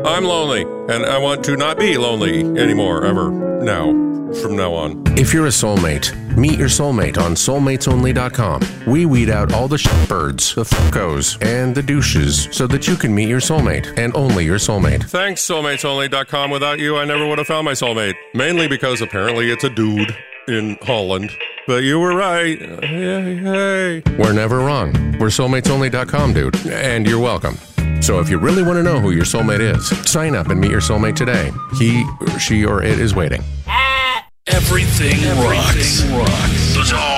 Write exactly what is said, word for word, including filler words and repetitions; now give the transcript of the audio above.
I'm lonely, and I want to not be lonely anymore, ever, now, from now on. If you're a soulmate, meet your soulmate on soulmates only dot com. We weed out all the shitbirds, the fuckos, and the douches so that you can meet your soulmate, and only your soulmate. Thanks, soulmates only dot com. Without you, I never would have found my soulmate. Mainly because apparently it's a dude in Holland. But you were right. Hey, hey. We're never wrong. We're soulmates only dot com, dude. And you're welcome. So if you really want to know who your soulmate is, sign up and meet your soulmate today. He, she, or it is waiting. Everything, Everything rocks. rocks. The